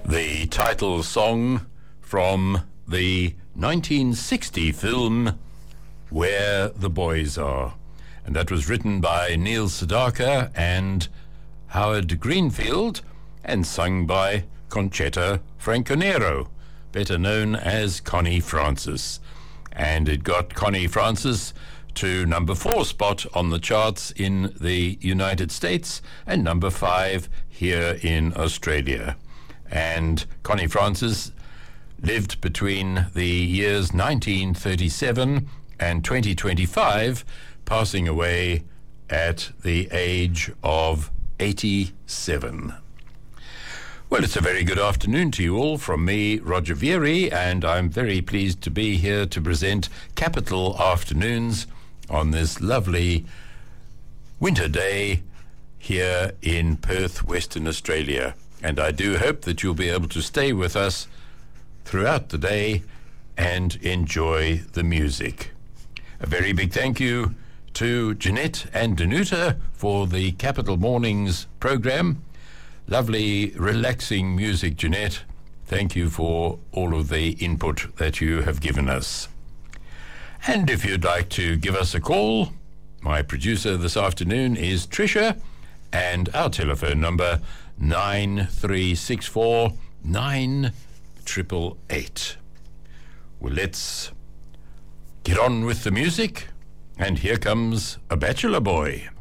The title song from the 1960 film Where the Boys Are. And that was written by Neil Sedaka and Howard Greenfield and sung by Conchetta Franconero, better known as Connie Francis. And it got Connie Francis to number 4 spot on the charts in the United States and number 5 here in Australia. And Connie Francis lived between the years 1937 and 2025, passing away at the age of 87. Well, it's a very good afternoon to you all from me, Roger Vieri, and I'm very pleased to be here to present Capital Afternoons on this lovely winter day here in Perth, Western Australia. And I do hope that you'll be able to stay with us throughout the day and enjoy the music. A very big thank you to Jeanette and Danuta for the Capital Mornings program. Lovely, relaxing music, Jeanette. Thank you for all of the input that you have given us. And if you'd like to give us a call, my producer this afternoon is Tricia, and our telephone number 9364 9888. Well, let's get on with the music, and here comes A Bachelor Boy.